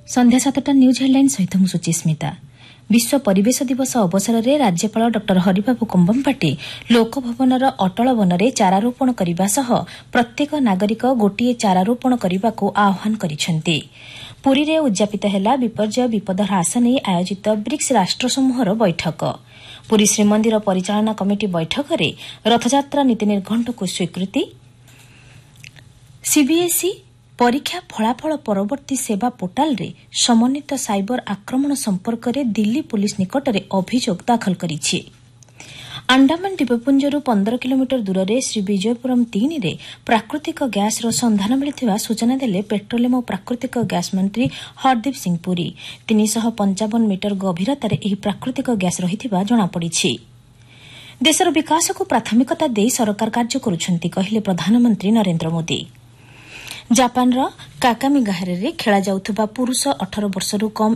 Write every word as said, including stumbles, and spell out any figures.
संध्या सातटा news headline सहित मु सुचिस्मिता। विश्व परिवेश दिवस अवसर में राज्यपाल डॉ हरिबाबू कंबमपाटी लोकभवनर अटल वनरे चारारोपण करने सह प्रत्येक नागरिक गोटे चारारोपण करने को आह्वान करिसेंति। पुरी रे उद्यापित है विपर्यय विपद ह्रास नहीं आयोजित ब्रिक्स राष्ट्र समूहर बैठक। पुरी श्रीमंदिर परिचालना कमिटी बैठक में रथयात्रा नीति निर्घंट को स्वीकृति। सीबीएसई परीक्षा फलाफल परवर्ती सेवा पोर्टाल रे समन्वित साइबर आक्रमण संपर्क में दिल्ली पुलिस निकट में अभियोग दाखल करिछि। अंडमान द्वीपपुंजरू पंदर किलोमीटर दूर में श्री विजयपुरम तीन रे प्राकृतिक गैस रो संधान मिलिथिबा सूचना देले पेट्रोलियम और प्राकृतिक गैस मंत्री हरदीप सिंह पुरी। तीन सौ पंचावन मीटर गभीरतार एही प्राकृतिक गैस रहिथिबा जଣାपड़िछि। देशर विकास को प्राथमिकता दे सरकार कार्य करुछंती कहिले प्रधानमंत्री नरेंद्र मोदी। जापानर काकामिगाहारे खेला जाउथबा पुरुष अठारह वर्षरू कम